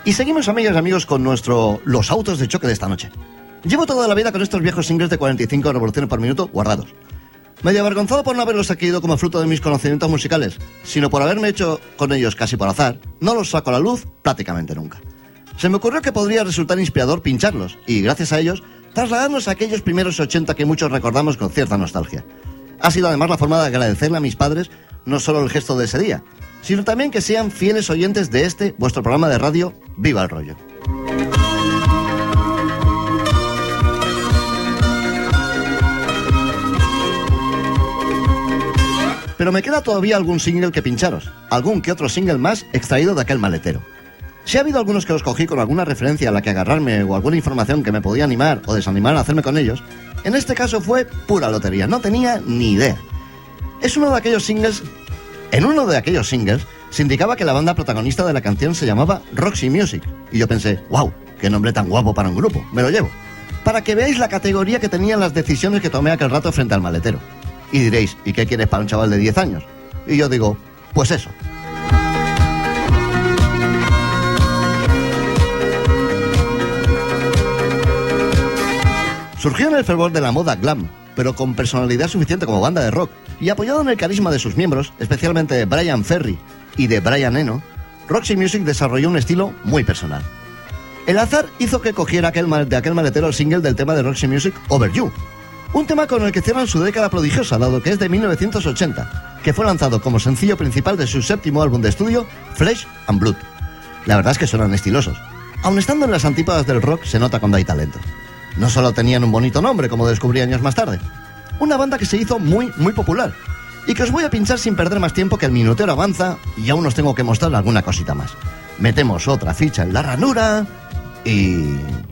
Y seguimos, amigas y amigos, con los autos de choque de esta noche. Llevo toda la vida con estos viejos singles de 45 revoluciones por minuto guardados. Medio avergonzado por no haberlos adquirido como fruto de mis conocimientos musicales, sino por haberme hecho con ellos casi por azar, no los saco a la luz prácticamente nunca. Se me ocurrió que podría resultar inspirador pincharlos, y gracias a ellos, trasladarnos a aquellos primeros 80 que muchos recordamos con cierta nostalgia. Ha sido además la forma de agradecerle a mis padres no solo el gesto de ese día, sino también que sean fieles oyentes de este, vuestro programa de radio, Viva el Rollo. Pero me queda todavía algún single que pincharos, algún que otro single más extraído de aquel maletero. Si ha habido algunos que los cogí con alguna referencia a la que agarrarme o alguna información que me podía animar o desanimar a hacerme con ellos, en este caso fue pura lotería, no tenía ni idea. En uno de aquellos singles se indicaba que la banda protagonista de la canción se llamaba Roxy Music, y yo pensé, wow, qué nombre tan guapo para un grupo, me lo llevo. Para que veáis la categoría que tenían las decisiones que tomé aquel rato frente al maletero. Y diréis, ¿y qué quieres para un chaval de 10 años? Y yo digo, pues eso. Surgió en el fervor de la moda glam, pero con personalidad suficiente como banda de rock, y apoyado en el carisma de sus miembros, especialmente de Bryan Ferry y de Brian Eno, Roxy Music desarrolló un estilo muy personal. El azar hizo que cogiera de aquel maletero el single del tema de Roxy Music, Over You, un tema con el que cierran su década prodigiosa, dado que es de 1980, que fue lanzado como sencillo principal de su séptimo álbum de estudio, Flesh and Blood. La verdad es que suenan estilosos. Aun estando en las antípodas del rock, se nota cuando hay talento. No solo tenían un bonito nombre, como descubrí años más tarde. Una banda que se hizo muy, muy popular. Y que os voy a pinchar sin perder más tiempo, que el minutero avanza y aún os tengo que mostrar alguna cosita más. Metemos otra ficha en la ranura y...